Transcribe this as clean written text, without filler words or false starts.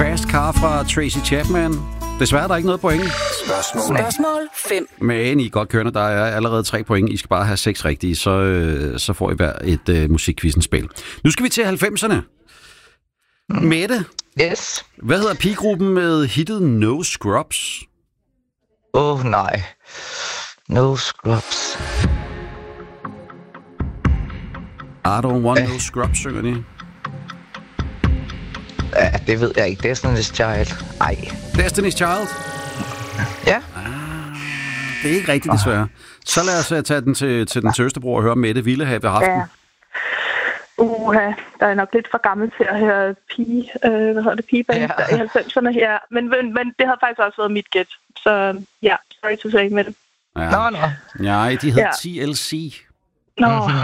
Fast Car fra Tracy Chapman. Desværre er der ikke noget point. Spørgsmål 5. Men I er godt kørende. Der er allerede 3 point. I skal bare have 6 rigtige, så får I hver et musikquizzenspil. Nu skal vi til 90'erne. Mette? Yes. Hvad hedder pigegruppen med hittet No Scrubs? Nej. No Scrubs. I don't want no scrubs, synger de. Ja, det ved jeg ikke. Destiny's Child. Ej. Destiny's Child? Ja. Det er ikke rigtigt, desværre. Så lad os tage den til den Østerbro og høre, Mette ville have haft den. Ja. Der er nok lidt for gammel til at høre pigeband i 90'erne her. Men det har faktisk også været mit gæt. Så ja, sorry to say med det. Ja. Nå. Nej, de hed TLC. Nå.